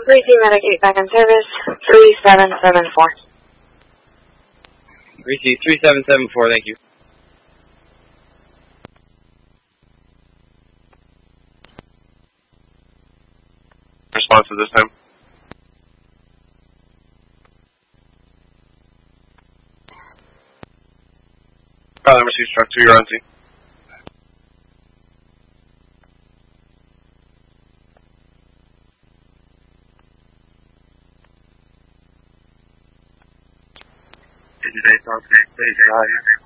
3C Medic 8 back in service, 3774. 3C 3774, thank you. Response at this time. Number 6 truck 2, you're on scene. Today,